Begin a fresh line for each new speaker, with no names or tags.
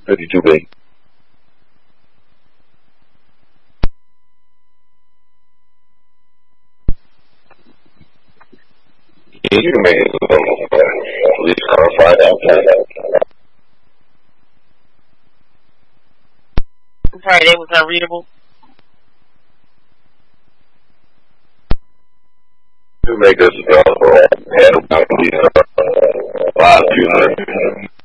52B. Yeah, you can make it at least clarify that.
I'm sorry, that was unreadable.
You make this available at about 5 200.